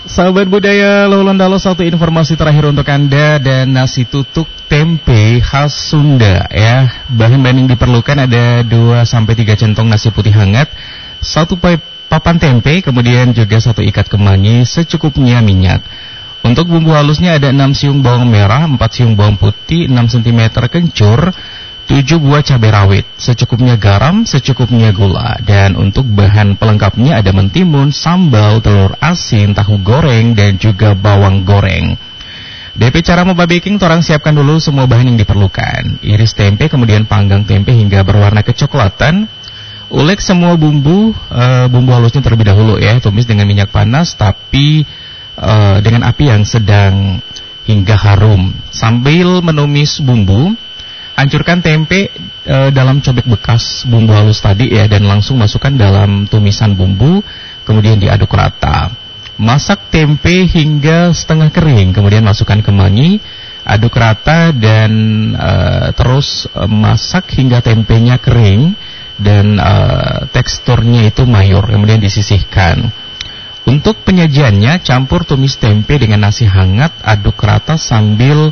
Sahabat budaya Lolondalo, satu informasi terakhir untuk Anda. Dan nasi tutuk tempe khas Sunda ya. Bahan-bahan yang diperlukan ada 2-3 centong nasi putih hangat, 1 papan tempe, kemudian juga 1 ikat kemangi, secukupnya minyak. Untuk bumbu halusnya ada 6 siung bawang merah, 4 siung bawang putih, 6 cm kencur, 7 buah cabai rawit, secukupnya garam, secukupnya gula. Dan untuk bahan pelengkapnya ada mentimun, sambal, telur asin, tahu goreng, dan juga bawang goreng. DP cara membuat baking, torang siapkan dulu semua bahan yang diperlukan. Iris tempe, kemudian panggang tempe hingga berwarna kecoklatan. Ulek semua bumbu halusnya terlebih dahulu ya. Tumis dengan minyak panas, tapi dengan api yang sedang hingga harum. Sambil menumis bumbu, hancurkan tempe dalam cobek bekas bumbu halus tadi ya, dan langsung masukkan dalam tumisan bumbu, kemudian diaduk rata. Masak tempe hingga setengah kering, kemudian masukkan kemangi, aduk rata, dan terus masak hingga tempenya kering dan teksturnya itu mayur, kemudian disisihkan. Untuk penyajiannya, campur tumis tempe dengan nasi hangat, aduk rata sambil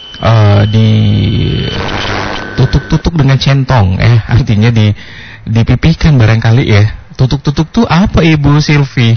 ditutuk-tutuk dengan centong artinya dipipihkan barangkali ya. Tutuk-tutuk tuh apa Ibu Silvi?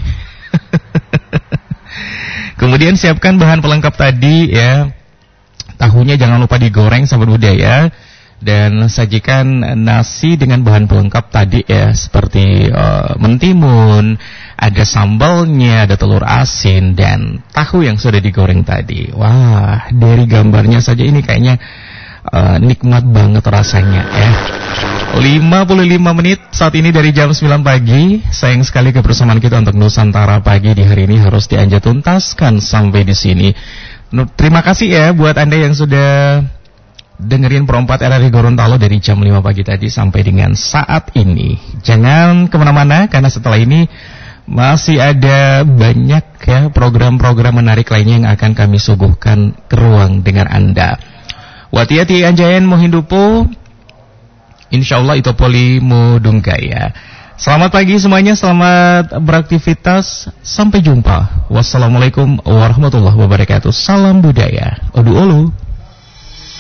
Kemudian siapkan bahan pelengkap tadi ya. Tahunya jangan lupa digoreng sahabat budaya, dan sajikan nasi dengan bahan pelengkap tadi ya, seperti mentimun, ada sambalnya, ada telur asin, dan tahu yang sudah digoreng tadi. Wah, dari gambarnya saja ini kayaknya nikmat banget rasanya ya. 55 menit saat ini dari jam 9 pagi. Sayang sekali kebersamaan kita untuk Nusantara Pagi di hari ini harus dianjat tuntaskan sampai di sini. Terima kasih ya buat Anda yang sudah dengerin Pro 4 RRI Gorontalo dari jam 5 pagi tadi sampai dengan saat ini. Jangan kemana-mana, karena setelah ini masih ada banyak ya program-program menarik lainnya yang akan kami suguhkan ke ruang dengar Anda. Wati-hati anjayan mohindupo, insyaallah itu poli mudungkaya. Selamat pagi semuanya, selamat beraktivitas, sampai jumpa. Wassalamualaikum warahmatullahi wabarakatuh. Salam budaya. Odu olu.